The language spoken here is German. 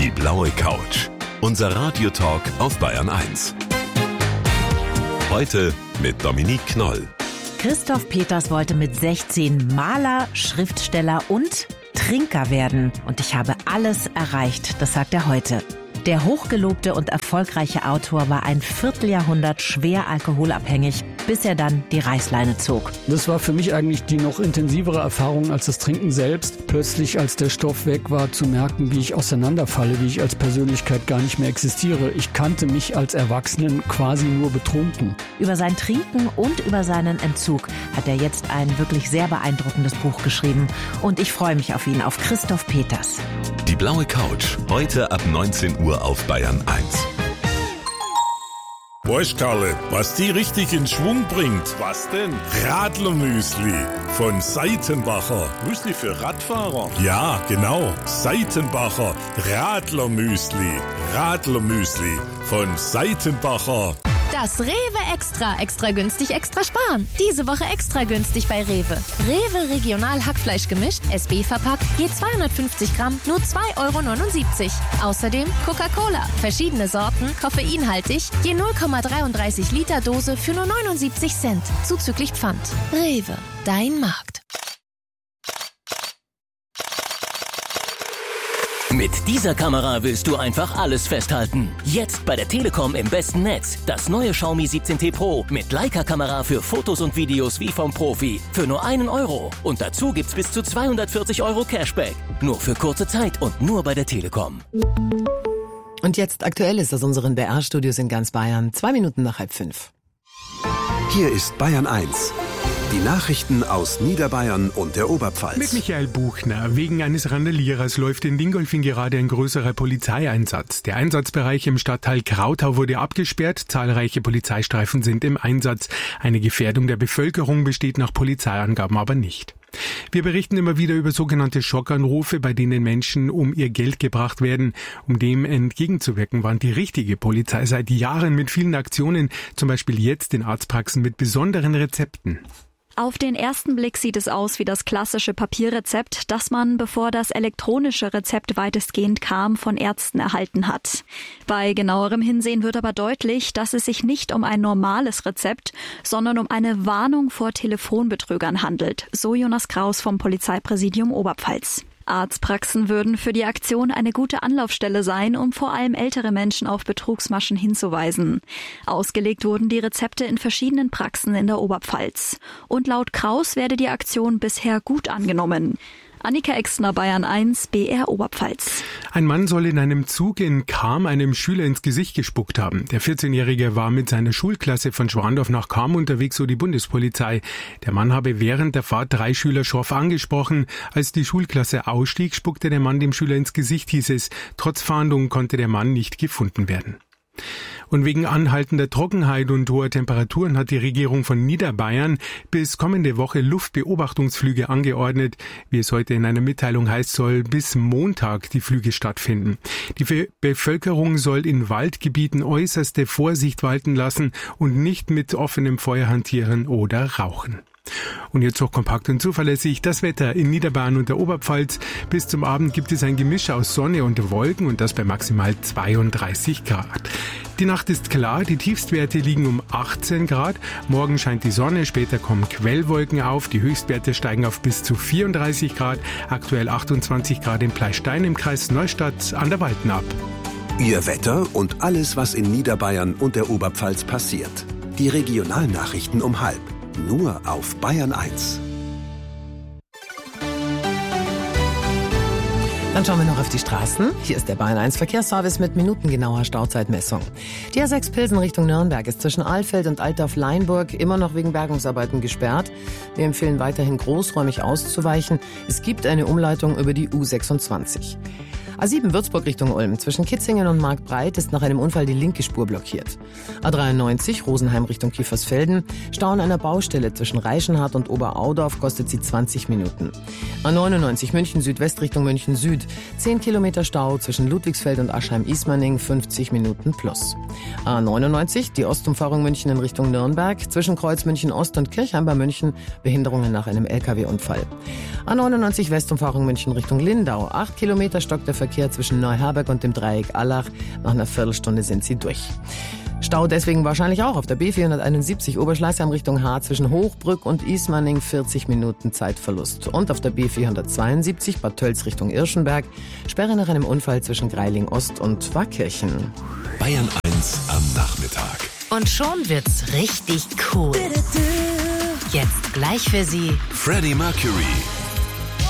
Die blaue Couch. Unser Radiotalk auf Bayern 1. Heute mit Dominique Knoll. Christoph Peters wollte mit 16 Maler, Schriftsteller und Trinker werden. Und ich habe alles erreicht, das sagt er heute. Der hochgelobte und erfolgreiche Autor war ein Vierteljahrhundert schwer alkoholabhängig, bis er dann die Reißleine zog. Das war für mich eigentlich die noch intensivere Erfahrung als das Trinken selbst. Plötzlich, als der Stoff weg war, zu merken, wie ich auseinanderfalle, wie ich als Persönlichkeit gar nicht mehr existiere. Ich kannte mich als Erwachsenen quasi nur betrunken. Über sein Trinken und über seinen Entzug hat er jetzt ein wirklich sehr beeindruckendes Buch geschrieben. Und ich freue mich auf ihn, auf Christoph Peters. Die blaue Couch. Heute ab 19 Uhr auf Bayern 1. Weißt Karle, was die richtig in Schwung bringt? Was denn? Radlermüsli von Seitenbacher. Müsli für Radfahrer? Ja, genau. Seitenbacher Radlermüsli. Radlermüsli von Seitenbacher. Das Rewe Extra günstig, extra sparen. Diese Woche extra günstig bei Rewe. Rewe Regional Hackfleisch gemischt, SB verpackt, je 250 Gramm, nur 2,79 €. Außerdem Coca-Cola, verschiedene Sorten, koffeinhaltig, je 0,33 Liter Dose für nur 79 Cent, zuzüglich Pfand. Rewe, dein Markt. Mit dieser Kamera willst du einfach alles festhalten. Jetzt bei der Telekom im besten Netz. Das neue Xiaomi 17T Pro mit Leica-Kamera für Fotos und Videos wie vom Profi. Für nur 1 €. Und dazu gibt's bis zu 240 € Cashback. Nur für kurze Zeit und nur bei der Telekom. Und jetzt aktuell ist aus unseren BR-Studios in ganz Bayern. 2 Minuten nach 4:30. Hier ist Bayern 1. Die Nachrichten aus Niederbayern und der Oberpfalz. Mit Michael Buchner. Wegen eines Randalierers läuft in Dingolfing gerade ein größerer Polizeieinsatz. Der Einsatzbereich im Stadtteil Krautau wurde abgesperrt. Zahlreiche Polizeistreifen sind im Einsatz. Eine Gefährdung der Bevölkerung besteht nach Polizeiangaben aber nicht. Wir berichten immer wieder über sogenannte Schockanrufe, bei denen Menschen um ihr Geld gebracht werden. Um dem entgegenzuwirken, warnt die richtige Polizei seit Jahren mit vielen Aktionen, zum Beispiel jetzt in Arztpraxen mit besonderen Rezepten. Auf den ersten Blick sieht es aus wie das klassische Papierrezept, das man, bevor das elektronische Rezept weitestgehend kam, von Ärzten erhalten hat. Bei genauerem Hinsehen wird aber deutlich, dass es sich nicht um ein normales Rezept, sondern um eine Warnung vor Telefonbetrügern handelt, so Jonas Kraus vom Polizeipräsidium Oberpfalz. Arztpraxen würden für die Aktion eine gute Anlaufstelle sein, um vor allem ältere Menschen auf Betrugsmaschen hinzuweisen. Ausgelegt wurden die Rezepte in verschiedenen Praxen in der Oberpfalz. Und laut Kraus werde die Aktion bisher gut angenommen. Annika Exner, Bayern 1, BR Oberpfalz. Ein Mann soll in einem Zug in Cham einem Schüler ins Gesicht gespuckt haben. Der 14-Jährige war mit seiner Schulklasse von Schwandorf nach Cham unterwegs, so die Bundespolizei. Der Mann habe während der Fahrt 3 Schüler schroff angesprochen. Als die Schulklasse ausstieg, spuckte der Mann dem Schüler ins Gesicht, hieß es. Trotz Fahndung konnte der Mann nicht gefunden werden. Und wegen anhaltender Trockenheit und hoher Temperaturen hat die Regierung von Niederbayern bis kommende Woche Luftbeobachtungsflüge angeordnet. Wie es heute in einer Mitteilung heißt, soll bis Montag die Flüge stattfinden. Die Bevölkerung soll in Waldgebieten äußerste Vorsicht walten lassen und nicht mit offenem Feuer hantieren oder rauchen. Und jetzt noch kompakt und zuverlässig das Wetter in Niederbayern und der Oberpfalz. Bis zum Abend gibt es ein Gemisch aus Sonne und Wolken und das bei maximal 32 Grad. Die Nacht ist klar, die Tiefstwerte liegen um 18 Grad. Morgen scheint die Sonne, später kommen Quellwolken auf. Die Höchstwerte steigen auf bis zu 34 Grad. Aktuell 28 Grad in Pleystein im Kreis Neustadt an der Walten-Ab. Ihr Wetter und alles, was in Niederbayern und der Oberpfalz passiert. Die Regionalnachrichten um 12:30. Nur auf Bayern 1. Dann schauen wir noch auf die Straßen. Hier ist der Bayern 1 Verkehrsservice mit minutengenauer Stauzeitmessung. Die A6 Pilsen Richtung Nürnberg ist zwischen Alfeld und Altdorf-Leinburg immer noch wegen Bergungsarbeiten gesperrt. Wir empfehlen weiterhin großräumig auszuweichen. Es gibt eine Umleitung über die U26. A7 Würzburg Richtung Ulm. Zwischen Kitzingen und Marktbreit ist nach einem Unfall die linke Spur blockiert. A93 Rosenheim Richtung Kiefersfelden. Stau an einer Baustelle zwischen Reichenhart und Oberaudorf kostet sie 20 Minuten. A99 München Südwest Richtung München Süd. 10 Kilometer Stau zwischen Ludwigsfeld und Aschheim-Ismaning, 50 Minuten plus. A99 die Ostumfahrung München in Richtung Nürnberg. Zwischen Kreuz München Ost und Kirchheim bei München Behinderungen nach einem LKW-Unfall. A99 Westumfahrung München Richtung Lindau. 8 Kilometer stockt der Verkehr Verkehr zwischen Neuherberg und dem Dreieck Allach. Nach einer Viertelstunde sind sie durch. Stau deswegen wahrscheinlich auch auf der B471 Oberschleißheim Richtung Haar zwischen Hochbrück und Ismaning, 40 Minuten Zeitverlust. Und auf der B472 Bad Tölz Richtung Irschenberg, Sperre nach einem Unfall zwischen Greiling Ost und Wackkirchen. Bayern 1 am Nachmittag. Und schon wird's richtig cool. Jetzt gleich für Sie Freddie Mercury.